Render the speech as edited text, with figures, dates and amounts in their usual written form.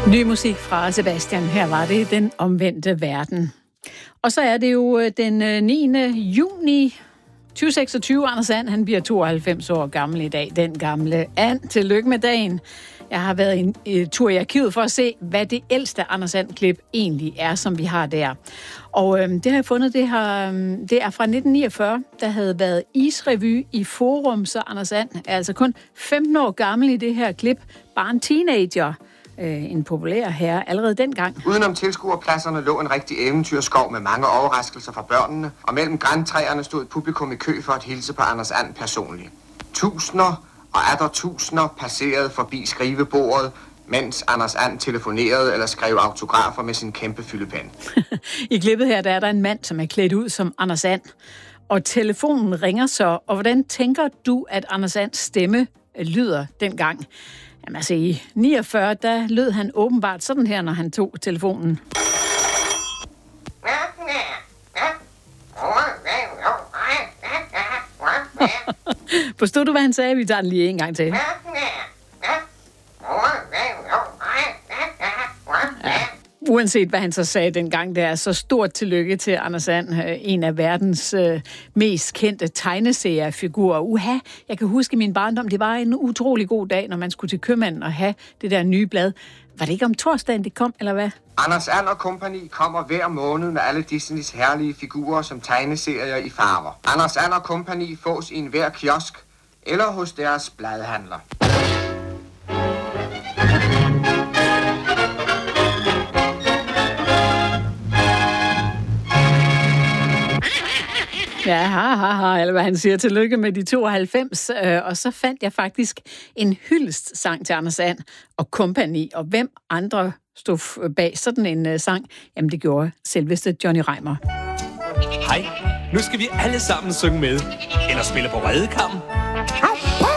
Ny musik fra Sebastian. Her var det Den omvendte verden. Og så er det jo den 9. juni 2026. Anders And, han bliver 92 år gammel i dag. Den gamle And. Tillykke med dagen. Jeg har været en tur i arkivet for at se, hvad det ældste Anders And-klip egentlig er, som vi har der. Og det har jeg fundet, det er fra 1949, der havde været isrevy i Forum, så Anders And er altså kun 15 år gammel i det her klip. Bare en teenager. En populær herre allerede dengang. Udenom tilskuerpladserne lå en rigtig eventyrskov med mange overraskelser fra børnene, og mellem grantræerne stod publikum i kø for at hilse på Anders And personligt. Tusinder og atter tusinder passerede forbi skrivebordet, mens Anders And telefonerede eller skrev autografer med sin kæmpe fyldepen. I klippet her, der er der en mand, som er klædt ud som Anders And, og telefonen ringer så. Og hvordan tænker du, at Anders Ands stemme lyder dengang? Jamen altså, i 49, der lød han åbenbart sådan her, når han tog telefonen. Forstod du, hvad han sagde? Vi tager den lige en gang til. Ja. Uanset hvad han så sagde dengang, det er så stort tillykke til Anders And, en af verdens mest kendte tegneseriefigurer. Jeg kan huske min barndom, det var en utrolig god dag, når man skulle til købmanden og have det der nye blad. Var det ikke om torsdagen, det kom, eller hvad? Anders And og Company kommer hver måned med alle Disneys herlige figurer som tegneserier i farver. Anders And og Company fås i enhver kiosk eller hos deres bladhandler. Ja, eller hvad han siger. Tillykke med de 92. Og så fandt jeg faktisk en hyldestsang til Anders And og Company. Og hvem andre stod bag sådan en sang? Jamen, det gjorde selveste Johnny Reimer. Hej, nu skal vi alle sammen synge med. Eller spille på redekammen.